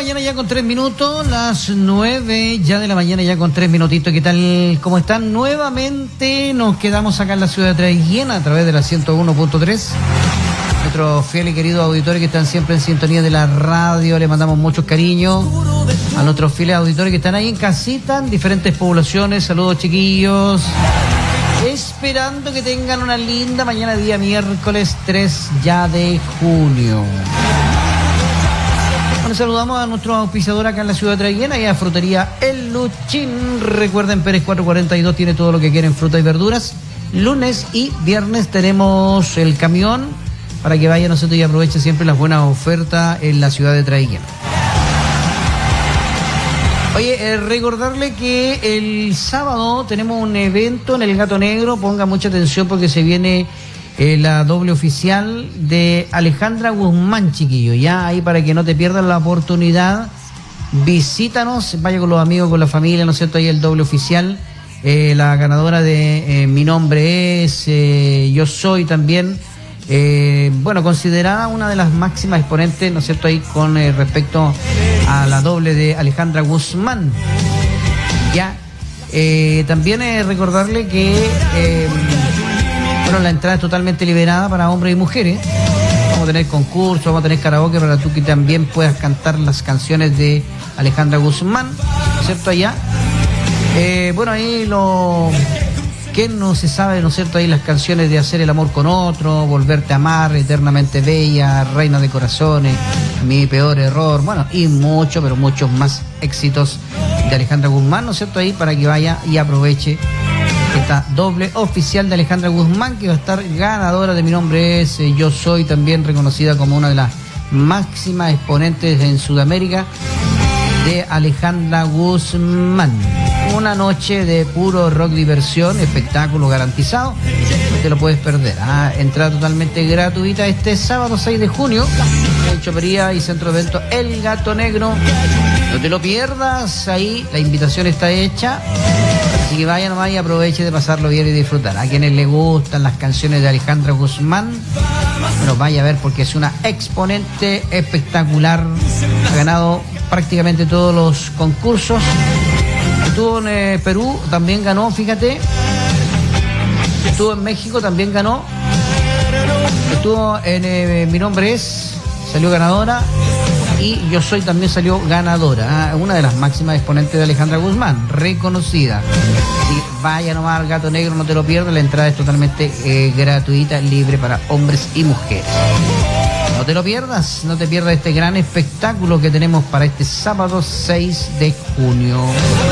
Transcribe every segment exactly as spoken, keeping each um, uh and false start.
mañana ya con tres minutos, las nueve ya de la mañana ya con tres minutitos. ¿Qué tal? ¿Cómo están? Nuevamente nos quedamos acá en la ciudad de Traiguén a través de la ciento uno punto tres. Nuestros fieles y queridos auditores que están siempre en sintonía de la radio, le mandamos mucho cariño a nuestros fieles auditores que están ahí en casita, en diferentes poblaciones. Saludos, chiquillos. Esperando que tengan una linda mañana, día miércoles tres ya de junio. Bueno, saludamos a nuestro auspiciador acá en la ciudad de Traiguén, y a Frutería El Luchín. Recuerden, Pérez cuatrocientos cuarenta y dos tiene todo lo que quieren, fruta y verduras. Lunes y viernes tenemos el camión para que vaya nosotros y aproveche siempre las buenas ofertas en la ciudad de Traiguén. Oye, eh, recordarle que el sábado tenemos un evento en el Gato Negro. Ponga mucha atención porque se viene eh, la doble oficial de Alejandra Guzmán, chiquillo. Ya ahí para que no te pierdas la oportunidad, visítanos, vaya con los amigos, con la familia, ¿no es cierto? Ahí el doble oficial. Eh, la ganadora de eh, Mi Nombre Es, eh, Yo Soy también. Eh, bueno, considerada una de las máximas exponentes, ¿no es cierto?, ahí con eh, respecto a la doble de Alejandra Guzmán. Ya, eh, también eh, recordarle que eh, bueno, la entrada es totalmente liberada para hombres y mujeres. Vamos a tener concursos, vamos a tener karaoke para tú que también puedas cantar las canciones de Alejandra Guzmán, ¿no es cierto?, allá. Eh, bueno, ahí lo... ¿Quién no se sabe, no es cierto, ahí las canciones de Hacer el amor con otro, Volverte a amar, Eternamente bella, Reina de corazones, Mi peor error, bueno, y muchos, pero muchos más éxitos de Alejandra Guzmán, ¿no es cierto?, ahí para que vaya y aproveche esta doble oficial de Alejandra Guzmán, que va a estar ganadora de Mi Nombre Es, eh, Yo Soy, también reconocida como una de las máximas exponentes en Sudamérica de Alejandra Guzmán. Una noche de puro rock, diversión, espectáculo garantizado. No te lo puedes perder. Ah, entrada totalmente gratuita este sábado seis de junio en Chopería y Centro de Eventos El Gato Negro. No te lo pierdas, ahí la invitación está hecha. Así que vaya nomás y aproveche de pasarlo bien y disfrutar. A quienes les gustan las canciones de Alejandra Guzmán, bueno, vaya a ver porque es una exponente espectacular. Ha ganado prácticamente todos los concursos. Estuvo en eh, Perú, también ganó, fíjate. Estuvo en México, también ganó. Estuvo en eh, Mi Nombre Es, salió ganadora. Y Yo Soy también salió ganadora. ¿eh? Una de las máximas exponentes de Alejandra Guzmán, reconocida. Así que vaya nomás al Gato Negro, no te lo pierdas. La entrada es totalmente eh, gratuita, libre para hombres y mujeres. No te lo pierdas, no te pierdas este gran espectáculo que tenemos para este sábado seis de junio.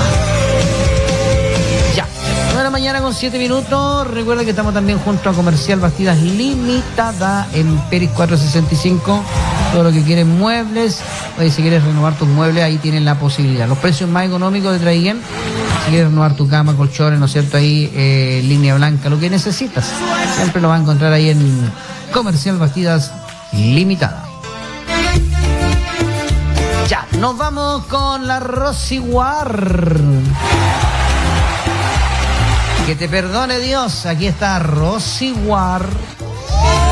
Ya, nueve de la mañana con siete minutos. Recuerda que estamos también junto a Comercial Bastidas Limitada en Pérez cuatrocientos sesenta y cinco. Todo lo que quieren muebles. Oye, si quieres renovar tus muebles, ahí tienen la posibilidad. Los precios más económicos de Traiguén. Si quieres renovar tu cama, colchones, ¿no es cierto? Ahí, eh, línea blanca, lo que necesitas. Siempre lo vas a encontrar ahí en Comercial Bastidas Limitada. Ya, nos vamos con la Rosy War. Que te perdone Dios, aquí está Rosy War.